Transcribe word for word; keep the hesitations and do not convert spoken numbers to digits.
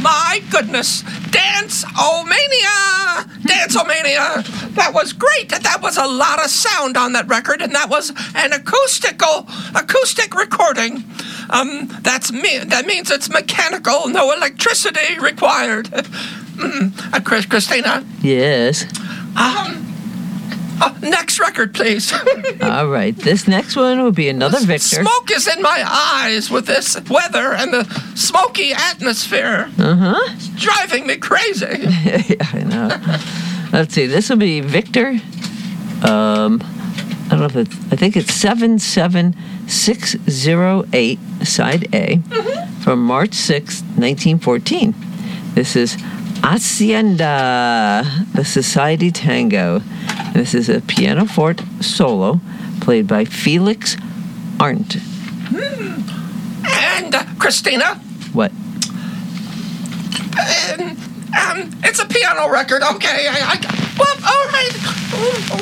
my goodness. Dance-O-Mania! Dance-O-Mania! That was great. That was a lot of sound on that record, and that was an acoustical, acoustic recording. Um, that's me. That means it's mechanical, no electricity required. Mm, uh, Chris, Christina? Yes? Um... Uh, next record, please. All right. This next one will be another The Victor. Smoke is in my eyes with this weather and the smoky atmosphere. Uh-huh. It's driving me crazy. Yeah, I know. Let's see. This will be Victor. Um, I don't know if it's, I think it's seven seven six zero eight, side A, mm-hmm. from March sixth, nineteen fourteen. This is Hacienda, the Society Tango. This is a pianoforte solo played by Felix Arndt. Hmm. And, uh, Christina? What? Um, um, it's a piano record, okay. I, I, well, all right.